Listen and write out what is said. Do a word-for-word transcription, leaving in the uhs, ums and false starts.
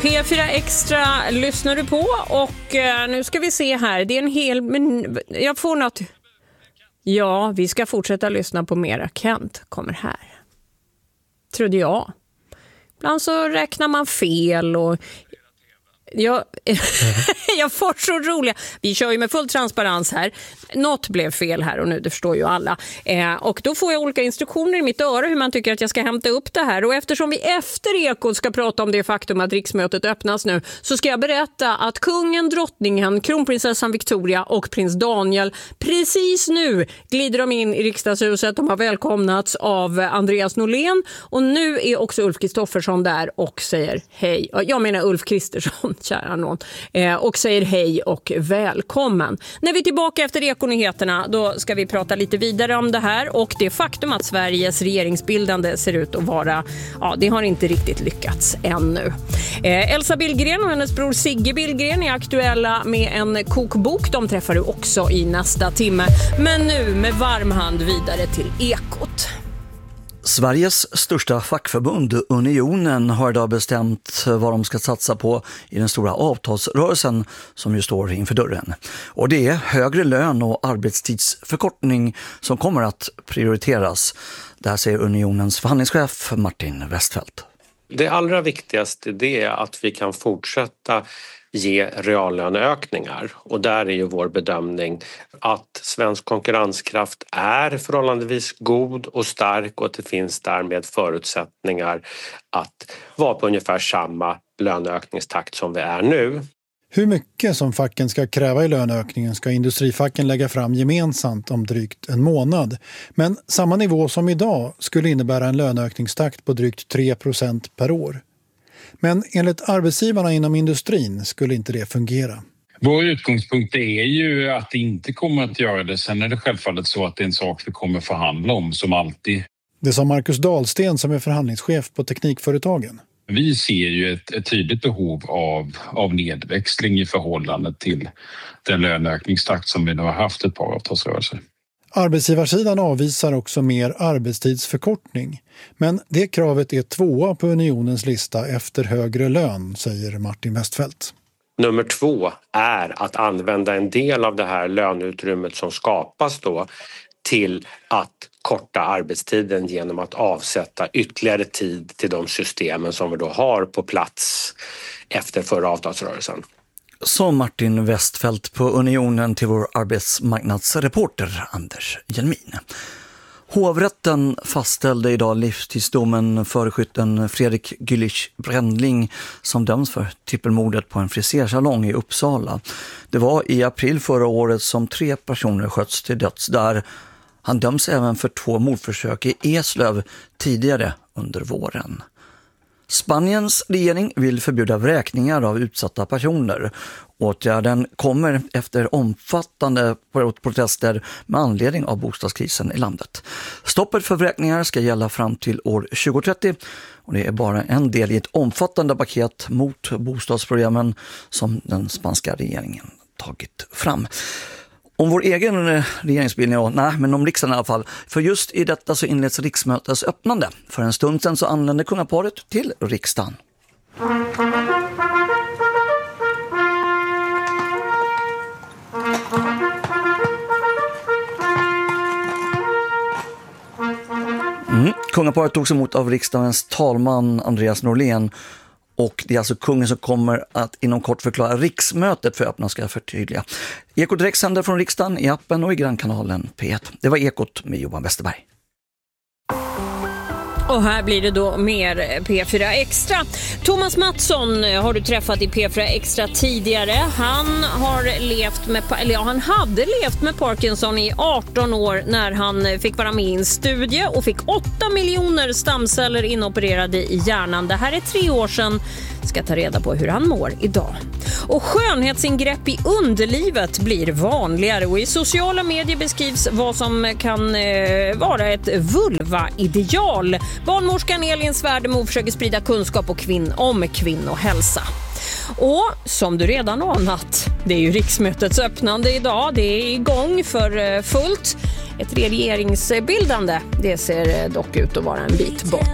P fyra Extra lyssnar du på och eh, nu ska vi se här. Det är en hel... Men jag får något... Ja, vi ska fortsätta lyssna på mera. Kent kommer här. Trodde jag. Ibland så räknar man fel och... Jag, jag får så roliga. Vi kör ju med full transparens här. Något blev fel här och nu, det förstår ju alla. Eh, och då får jag olika instruktioner i mitt öra hur man tycker att jag ska hämta upp det här. Och eftersom vi efter Ekot ska prata om det faktum att riksmötet öppnas nu, så ska jag berätta att kungen, drottningen, kronprinsessan Victoria och prins Daniel precis nu glider de in i riksdagshuset. De har välkomnats av Andreas Norlén och nu är också Ulf Kristoffersson där och säger hej. Jag menar Ulf Kristersson. Kära någon. Eh, och säger hej och välkommen. När vi är tillbaka efter Ekonyheterna, då ska vi prata lite vidare om det här och det faktum att Sveriges regeringsbildande ser ut att vara, ja, det har inte riktigt lyckats ännu. Eh, Elsa Billgren och hennes bror Sigge Billgren är aktuella med en kokbok. De träffar du också i nästa timme. Men nu med varm hand vidare till Ekot. Sveriges största fackförbund, Unionen, har idag bestämt vad de ska satsa på i den stora avtalsrörelsen som ju står inför dörren. Och det är högre lön och arbetstidsförkortning som kommer att prioriteras. Det här säger Unionens förhandlingschef Martin Westfeldt. Det allra viktigaste det är att vi kan fortsätta ge reallöneökningar och där är ju vår bedömning att svensk konkurrenskraft är förhållandevis god och stark och att det finns därmed förutsättningar att vara på ungefär samma löneökningstakt som vi är nu. Hur mycket som facken ska kräva i löneökningen ska industrifacken lägga fram gemensamt om drygt en månad. Men samma nivå som idag skulle innebära en löneökningstakt på drygt tre procent per år. Men enligt arbetsgivarna inom industrin skulle inte det fungera. Vår utgångspunkt är ju att det inte kommer att göra det. Sen är det självfallet så att det är en sak vi kommer förhandla om som alltid. Det sa Marcus Dahlsten som är förhandlingschef på Teknikföretagen. Vi ser ju ett, ett tydligt behov av, av nedväxling i förhållande till den löneökningstakt som vi nu har haft ett par avtalsrörelser. Arbetsgivarsidan avvisar också mer arbetstidsförkortning. Men det kravet är tvåa på unionens lista efter högre lön, säger Martin Westfeldt. Nummer två är att använda en del av det här löneutrymmet som skapas då till att korta arbetstiden genom att avsätta ytterligare tid till de systemen som vi då har på plats efter förra avtalsrörelsen. Så Martin Westfeldt på Unionen till vår arbetsmarknadsreporter Anders Hjelmin. Hovrätten fastställde idag livstidsdomen för skytten Fredrik Güllich Brändling som döms för trippelmordet på en frisersalong i Uppsala. Det var i april förra året som tre personer sköts till döds där. Han döms även för två mordförsök i Eslöv tidigare under våren. Spaniens regering vill förbjuda vräkningar av utsatta personer. Åtgärden kommer efter omfattande protester med anledning av bostadskrisen i landet. Stoppet för vräkningar ska gälla fram till år tjugo trettio och det är bara en del i ett omfattande paket mot bostadsproblemen som den spanska regeringen tagit fram. Om vår egen regeringsbildning, och, nej, men om riksdagen i alla fall. För just i detta så inleds riksmötets öppnande. För en stund sedan så anlände kungaparet till riksdagen. Mm. Kungaparet togs emot av riksdagens talman Andreas Norlén. Och det är alltså kungen som kommer att inom kort förklara riksmötet för öppna, ska jag förtydliga. Ekot direkt sänder från riksdagen i appen och i grannkanalen P ett. Det var Ekot med Johan Westerberg. Och här blir det då mer P fyra Extra. Thomas Mattsson har du träffat i P fyra Extra tidigare. Han har levt med, eller ja, han hade levt med Parkinson i arton år när han fick vara med i en studie och fick åtta miljoner stamceller inopererade i hjärnan. Det här är tre år sedan. Ska ta reda på hur han mår idag. Och skönhetsingrepp i underlivet blir vanligare och i sociala medier beskrivs vad som kan eh, vara ett vulva-ideal. Barnmorskan Elin Svärdemo försöker sprida kunskap och kvinn- om kvinnohälsa. Och som du redan anat, det är ju riksmötets öppnande idag. Det är igång för fullt. Ett regeringsbildande, det ser dock ut att vara en bit bort.